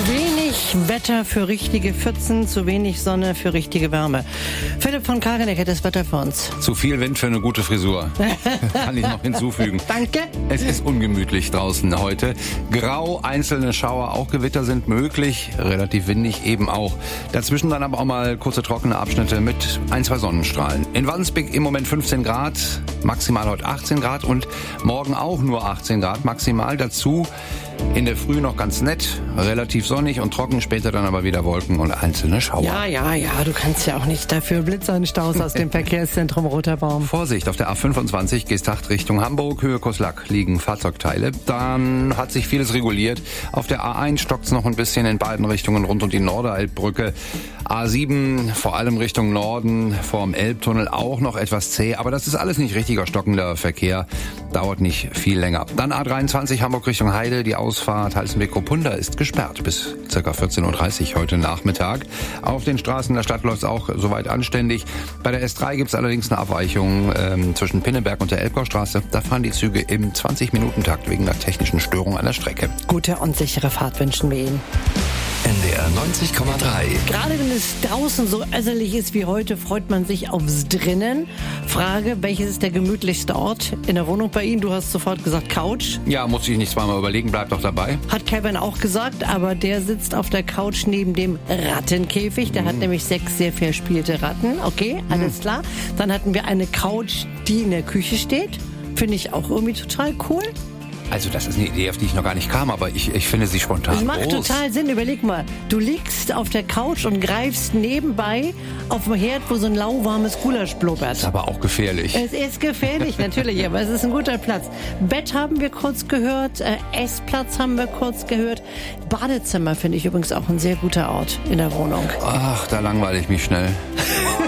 wenig Wetter für richtige Pfützen, zu wenig Sonne für richtige Wärme. Philipp von Karaneck hat das Wetter für uns. Zu viel Wind für eine gute Frisur. Kann ich noch hinzufügen. Danke. Es ist ungemütlich draußen heute. Grau, einzelne Schauer, auch Gewitter sind möglich. Relativ windig eben auch. Dazwischen dann aber auch mal kurze trockene Abschnitte mit 1-2 Sonnenstrahlen. In Wandsbek im Moment 15 Grad, maximal heute 18 Grad und morgen auch nur 18 Grad maximal. Dazu in der Früh noch ganz nett, relativ sonnig und trocken, später dann aber wieder Wolken und einzelne Schauer. Ja, du kannst ja auch nicht dafür Blitzernstaus aus dem Verkehrszentrum Roter Baum. Vorsicht, auf der A25 Geesthacht Richtung Hamburg, Höhe Koslak liegen Fahrzeugteile. Dann hat sich vieles reguliert. Auf der A1 stockt's noch ein bisschen in beiden Richtungen rund um die Norderelbbrücke. A7 vor allem Richtung Norden, vorm Elbtunnel auch noch etwas zäh, aber das ist alles nicht richtiger stockender Verkehr, dauert nicht viel länger. Dann A23 Hamburg Richtung Heide, die Ausfahrt Halstenbek-Kopunda ist gesperrt bis ca. 14.30 Uhr heute Nachmittag. Auf den Straßen der Stadt läuft's auch soweit anständig. Bei der S3 gibt's allerdings eine Abweichung zwischen Pinneberg und der Elbgaustraße. Da fahren die Züge im 20-Minuten-Takt wegen einer technischen Störung an der Strecke. Gute und sichere Fahrt wünschen wir Ihnen. NDR 90,3. Gerade wenn es draußen so össelig ist wie heute, freut man sich aufs Drinnen. Frage, welches ist der gemütlichste Ort in der Wohnung bei Ihnen? Du hast sofort gesagt Couch. Ja, muss ich nicht zweimal überlegen, bleib doch dabei. Hat Kevin auch gesagt, aber der sitzt auf der Couch neben dem Rattenkäfig. Der hat nämlich 6 sehr verspielte Ratten. Okay, alles klar. Dann hatten wir eine Couch, die in der Küche steht. Finde ich auch irgendwie total cool. Also das ist eine Idee, auf die ich noch gar nicht kam, aber ich finde sie spontan Das macht groß. total Sinn. Überleg mal, du liegst auf der Couch und greifst nebenbei auf dem Herd, wo so ein lauwarmes Gulasch blubbert. Ist aber auch gefährlich. Es ist gefährlich, natürlich, aber es ist ein guter Platz. Bett haben wir kurz gehört, Essplatz haben wir kurz gehört. Badezimmer finde ich übrigens auch ein sehr guter Ort in der Wohnung. Ach, da langweile ich mich schnell.